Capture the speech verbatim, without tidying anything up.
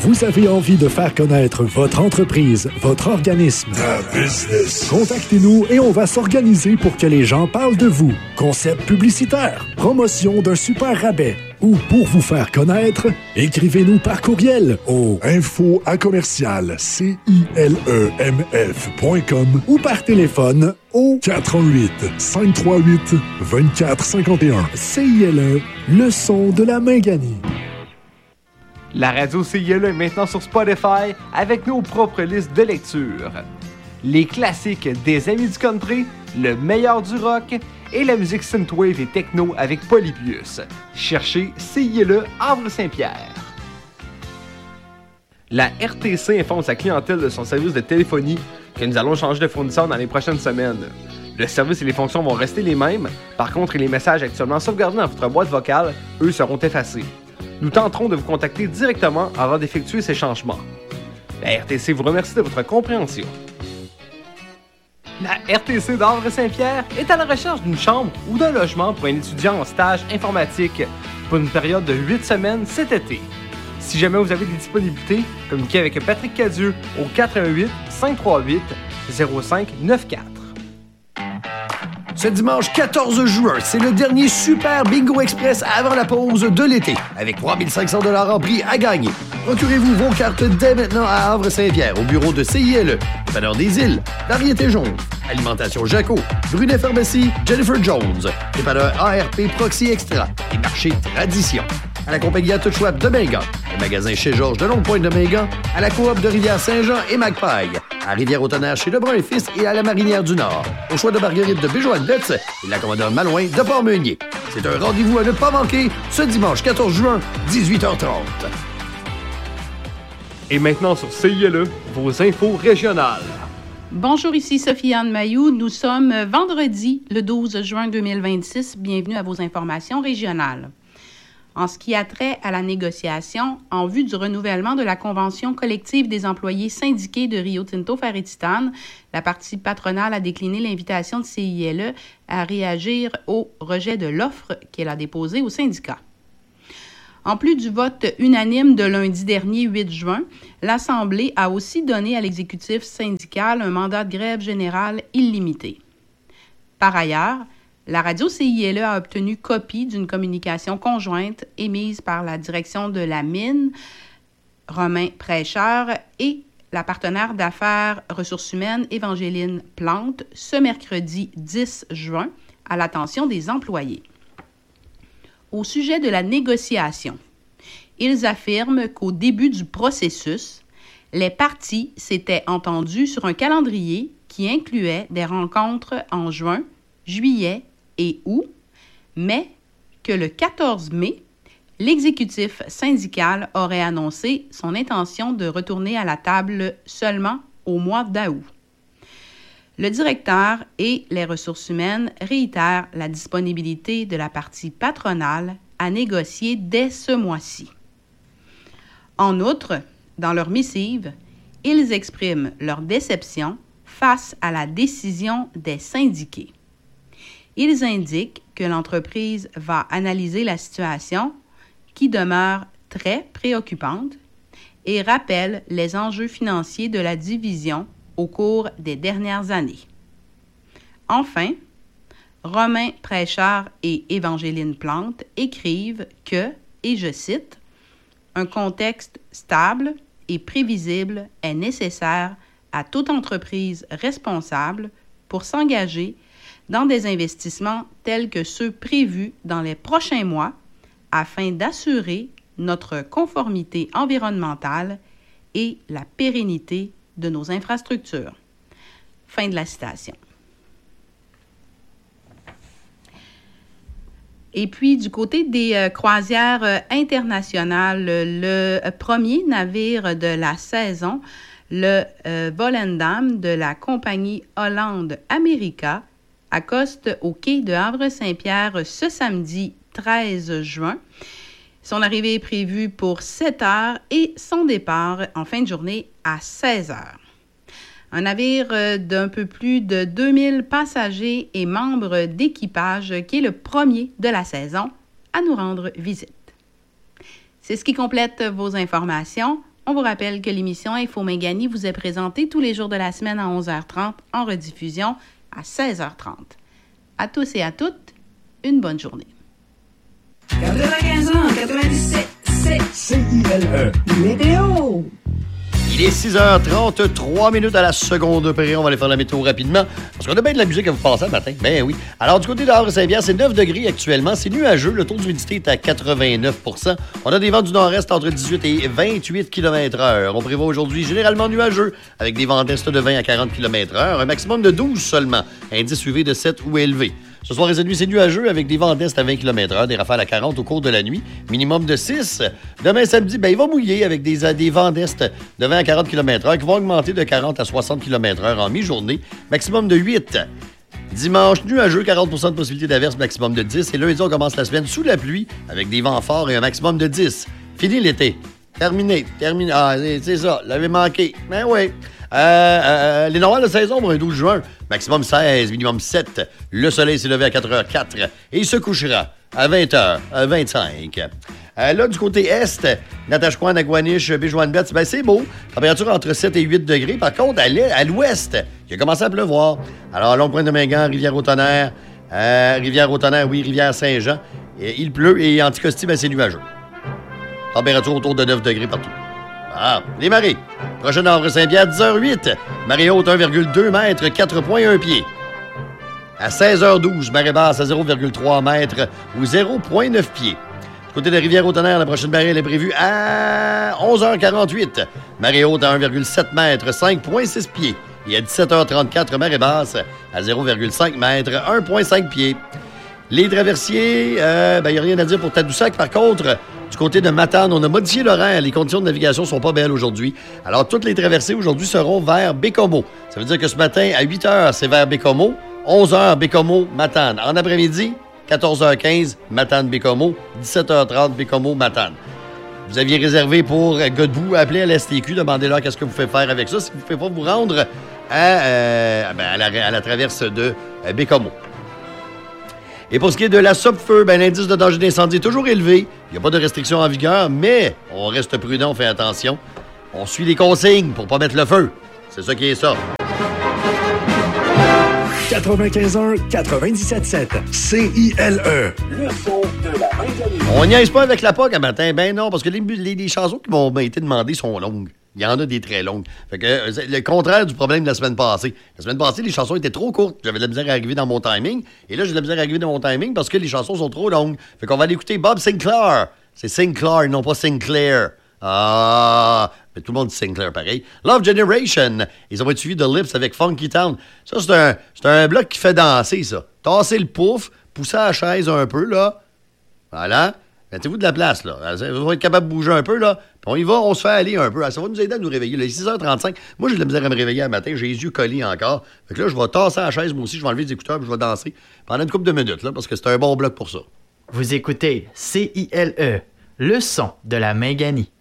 Vous avez envie de faire connaître votre entreprise, votre organisme. Ta business. Contactez-nous et on va s'organiser pour que les gens parlent de vous. Concept publicitaire, promotion d'un super rabais ou pour vous faire connaître, écrivez-nous par courriel au info à commercial C I L E M F point com ou par téléphone au quatre un huit, cinq trois huit, deux quatre cinq un. C I L E, le son de la Mingani. La radio C I L E est maintenant sur Spotify avec nos propres listes de lecture. Les classiques des amis du country, le meilleur du rock et la musique synthwave et techno avec Polybius. Cherchez C I L E Havre-Saint-Pierre. La R T C informe sa clientèle de son service de téléphonie que nous allons changer de fournisseur dans les prochaines semaines. Le service et les fonctions vont rester les mêmes, par contre les messages actuellement sauvegardés dans votre boîte vocale, eux, seront effacés. Nous tenterons de vous contacter directement avant d'effectuer ces changements. La R T C vous remercie de votre compréhension. La R T C d'Havre-Saint-Pierre est à la recherche d'une chambre ou d'un logement pour un étudiant en stage informatique pour une période de huit semaines cet été. Si jamais vous avez des disponibilités, communiquez avec Patrick Cadieux au quatre un huit, cinq trois huit, zéro cinq neuf quatre. Ce dimanche quatorze juin, c'est le dernier Super Bingo Express avant la pause de l'été, avec trois mille cinq cents dollars en prix à gagner. Procurez-vous vos cartes dès maintenant à Havre-Saint-Pierre, au bureau de C I L E, Dépanneur des Îles, Variété Jaune, Alimentation Jaco, Brunet Pharmacie, Jennifer Jones, Dépanneur A R P Proxy Extra et Marché Tradition. À la compagnie Atoute Schwab de Mingan, au magasin chez Georges de Longue-Pointe de Mingan, à la coop de Rivière-Saint-Jean et Magpie, à Rivière-au-Tonnerre chez Lebrun et Fils et à la Marinière du Nord, au choix de Marguerite de Béjoine-Betz et la commandeur Malouin de Port-Meunier. C'est un rendez-vous à ne pas manquer ce dimanche quatorze juin, dix-huit heures trente. Et maintenant sur C I L E, vos infos régionales. Bonjour, ici Sophie-Anne Mailloux. Nous sommes vendredi, le douze juin deux mille vingt-six. Bienvenue à vos informations régionales. En ce qui a trait à la négociation, en vue du renouvellement de la convention collective des employés syndiqués de Rio Tinto Ferry Titane, la partie patronale a décliné l'invitation de C I L E à réagir au rejet de l'offre qu'elle a déposée au syndicat. En plus du vote unanime de lundi dernier, huit juin, l'Assemblée a aussi donné à l'exécutif syndical un mandat de grève générale illimité. Par ailleurs, la radio C I L E a obtenu copie d'une communication conjointe émise par la direction de la mine, Romain Prêcheur, et la partenaire d'affaires ressources humaines Évangéline Plante ce mercredi dix juin à l'attention des employés. Au sujet de la négociation, ils affirment qu'au début du processus, les parties s'étaient entendues sur un calendrier qui incluait des rencontres en juin, juillet et août, mais que le quatorze mai, l'exécutif syndical aurait annoncé son intention de retourner à la table seulement au mois d'août. Le directeur et les ressources humaines réitèrent la disponibilité de la partie patronale à négocier dès ce mois-ci. En outre, dans leur missive, ils expriment leur déception face à la décision des syndiqués. Ils indiquent que l'entreprise va analyser la situation qui demeure très préoccupante et rappelle les enjeux financiers de la division au cours des dernières années. Enfin, Romain Prêcheur et Évangéline Plante écrivent que, et je cite, « Un contexte stable et prévisible est nécessaire à toute entreprise responsable pour s'engager dans des investissements tels que ceux prévus dans les prochains mois afin d'assurer notre conformité environnementale et la pérennité de nos infrastructures. » Fin de la citation. Et puis, du côté des euh, croisières euh, internationales, le euh, premier navire de la saison, le euh, Volendam de la compagnie Holland America, accoste au quai de Havre-Saint-Pierre ce samedi treize juin. Son arrivée est prévue pour sept heures et son départ en fin de journée à seize heures. Un navire d'un peu plus de deux mille passagers et membres d'équipage qui est le premier de la saison à nous rendre visite. C'est ce qui complète vos informations. On On vous rappelle que l'émission Info Méganie vous est présentée tous les jours de la semaine à onze heures trente, en rediffusion à seize heures trente. À tous et à toutes, une bonne journée. quatre-vingt-quinze ans, quatre-vingt-dix-sept, c'est C I L E. météo. Il est six heures trente, trois minutes à la seconde près. On va aller faire la météo rapidement. Parce qu'on a bien de la musique à vous passer le matin. Ben oui. Alors, du côté de Havre-Saint-Pierre, c'est neuf degrés actuellement. C'est nuageux. Le taux d'humidité est à quatre-vingt-neuf pour cent. On a des vents du nord-est entre dix-huit et vingt-huit kilomètres heure. On prévoit aujourd'hui généralement nuageux, avec des vents d'est de vingt à quarante kilomètres heure. Un maximum de douze seulement. Indice U V de sept ou élevé. Ce soir et cette nuit, c'est nuageux avec des vents d'est à vingt kilomètres heure, des rafales à quarante au cours de la nuit, minimum de six. Demain samedi, ben, il va mouiller avec des, des vents d'est de vingt à quarante kilomètres heure qui vont augmenter de quarante à soixante kilomètres heure en mi-journée, maximum de huit. Dimanche, nuageux, quarante pour cent de possibilité d'averse, maximum de dix. Et lundi, on commence la semaine sous la pluie avec des vents forts et un maximum de dix. Fini l'été. Terminé. Terminé. Ah, c'est ça. L'avez manqué. Ben oui. Euh, euh, les normales de saison pour un douze juin, maximum seize, minimum sept. Le soleil s'est levé à quatre heures quatre et il se couchera à vingt heures vingt-cinq. Euh, là, du côté est, Natashquan, Naguanish, Béjouane-Betts, ben c'est beau. Température entre sept et huit degrés. Par contre, à l'est, à l'ouest, il a commencé à pleuvoir. Alors, Longue-Pointe-de-Mingan, Rivière-au-Tonnerre, euh, Rivière-au-Tonnerre, oui, Rivière-Saint-Jean. Et il pleut et Anticosti, ben c'est nuageux. Température autour de neuf degrés partout. Ah, les marées. Prochaine Havre-Saint-Pierre, dix heures huit. Marée haute, un virgule deux mètres, quatre virgule un pieds. À seize heures douze, marée basse à zéro virgule trois mètres ou zéro virgule neuf pieds. Du côté de Rivière-au-Tonnerre, la prochaine marée elle est prévue à onze heures quarante-huit. Marée haute à un virgule sept mètres, cinq virgule six pieds. Et à dix-sept heures trente-quatre, marée basse à zéro virgule cinq mètres, un virgule cinq pieds. Les traversiers, euh, ben, il n'y a rien à dire pour Tadoussac. Par contre, du côté de Matane, on a modifié l'horaire. Les conditions de navigation sont pas belles aujourd'hui. Alors, toutes les traversées aujourd'hui seront vers Bécomo. Ça veut dire que ce matin, à huit heures, c'est vers Bécomo. onze heures, Bécomo, Matane. En après-midi, quatorze heures quinze, Matane, Bécomo. dix-sept heures trente, Bécomo, Matane. Vous aviez réservé pour Godbout, appelez à l'S T Q, demandez-leur qu'est-ce que vous faites faire avec ça. Si vous ne pouvez pas vous rendre à, euh, ben, à, la, à la traverse de euh, Bécomo. Et pour ce qui est de la Sopfeu, ben, l'indice de danger d'incendie est toujours élevé. Il n'y a pas de restrictions en vigueur, mais on reste prudent, on fait attention. On suit les consignes pour pas mettre le feu. C'est ça qui est ça. quatre-vingt-quinze un, quatre-vingt-dix-sept sept. C I L E. Le son de la Méganie. On niaise pas avec la P O C un matin. Ben non, parce que les, les, les chansons qui m'ont été demandées sont longues. Il y en a des très longues. Fait que euh, c'est le contraire du problème de la semaine passée. La semaine passée, les chansons étaient trop courtes. J'avais de la misère à arriver dans mon timing. Et là, j'ai de la misère à arriver dans mon timing parce que les chansons sont trop longues. Fait qu'on va aller écouter Bob Sinclair. C'est Sinclair, non pas Sinclair. Ah, mais tout le monde dit Sinclair pareil. Love Generation. Ils ont été suivis de Lips avec Funky Town. Ça, c'est un, c'est un bloc qui fait danser, ça. Tasser le pouf, pousser la chaise un peu, là. Voilà. Mettez-vous de la place, là. Vous allez être capable de bouger un peu, là. Puis on y va, on se fait aller un peu. Ça va nous aider à nous réveiller. Il est six heures trente-cinq. Moi, j'ai de la misère à me réveiller un matin. J'ai les yeux collés encore. Fait que là, je vais tasser la chaise, moi aussi. Je vais enlever les écouteurs puis je vais danser pendant une couple de minutes, là, parce que c'est un bon bloc pour ça. Vous écoutez C I L E, le son de la Méganie.